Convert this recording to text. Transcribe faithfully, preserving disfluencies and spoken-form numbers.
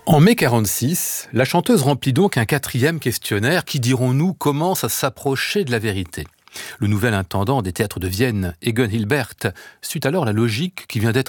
En mai quarante-six, la chanteuse remplit donc un quatrième questionnaire qui, dirons-nous, commence à s'approcher de la vérité. Le nouvel intendant des théâtres de Vienne, Egon Hilbert, suit alors la logique qui vient d'être